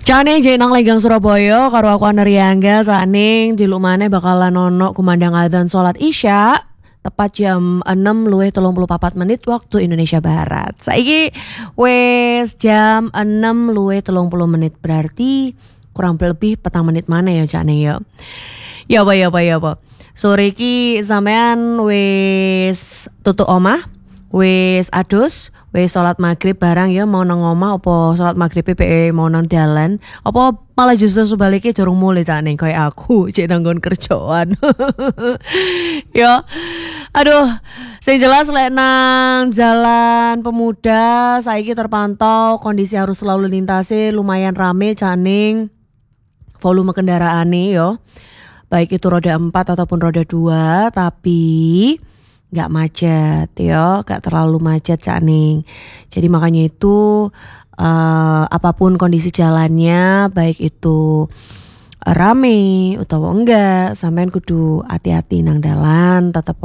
Cane jek nang Lenggang Surabaya karo aku Anariangga saning diluk maneh bakalan ono kumandang adzan salat Isya tepat jam 6:34 waktu Indonesia Barat. Saiki wis jam 6:30 berarti kurang lebih 4 menit mana ya Cak ya. Ya apa. Sore iki sampean wis tutuk omah, wis adus, wis salat maghrib barang ya mau nang omah apa salat maghrib PPE mau nang dalan apa malah justru sebaliknya durung mulai Cak Ning kayak aku cek nanggon kerjaan. Ya. Aduh, sing jelas lek nang Jalan Pemuda saiki terpantau kondisi arus lalu lintasnya lumayan rame Cak Ning. Volume kendaraane yo. Baik itu roda 4 ataupun roda 2 tapi gak macet ya, gak terlalu macet Cak Ning. Jadi makanya itu apapun kondisi jalannya baik itu rame utawa enggak sampean kudu hati-hati nang dalan tetep